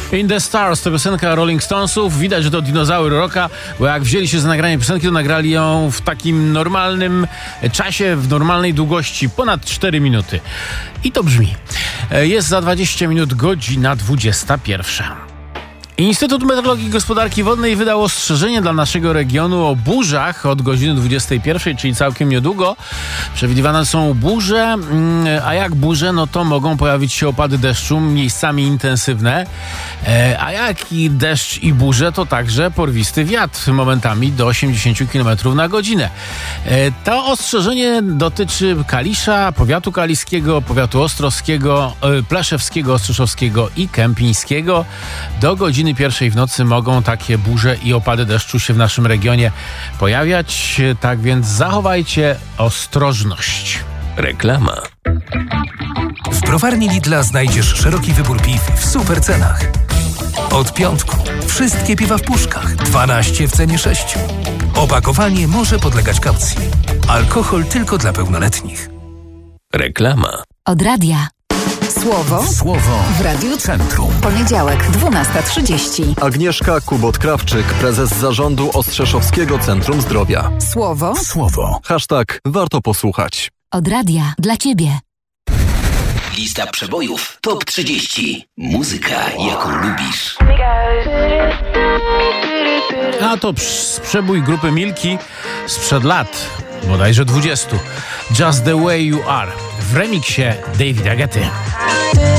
In the Stars to piosenka Rolling Stonesów. Widać, że to dinozaury rocka, bo jak wzięli się za nagranie piosenki, to nagrali ją w takim normalnym czasie, w normalnej długości, ponad 4 minuty. I to brzmi. Jest za 20 minut godzina 21. Instytut Meteorologii i Gospodarki Wodnej wydał ostrzeżenie dla naszego regionu o burzach od godziny 21, czyli całkiem niedługo. Przewidywane są burze, a jak burze, no to mogą pojawić się opady deszczu, miejscami intensywne, a jak i deszcz i burze, to także porwisty wiatr, momentami do 80 km na godzinę. To ostrzeżenie dotyczy Kalisza, powiatu kaliskiego, powiatu ostrowskiego, pleszewskiego, ostrzeszowskiego i kępińskiego. Do godziny 1 w nocy mogą takie burze i opady deszczu się w naszym regionie pojawiać, tak więc zachowajcie ostrożność. Reklama. W browarni Lidla znajdziesz szeroki wybór piw w super cenach. Od piątku wszystkie piwa w puszkach, 12 w cenie 6. Opakowanie może podlegać kaucji. Alkohol tylko dla pełnoletnich. Reklama. Od radia. Słowo w Radiu Centrum. Poniedziałek, 12:30. Agnieszka Kubot-Krawczyk, prezes zarządu Ostrzeszowskiego Centrum Zdrowia. Słowo. Hashtag warto posłuchać. Od radia dla Ciebie. Lista przebojów TOP 30. Muzyka, jaką lubisz. A to przebój grupy Milki sprzed lat, bodajże 20. Just the way you are w remiksie Davida Guetty.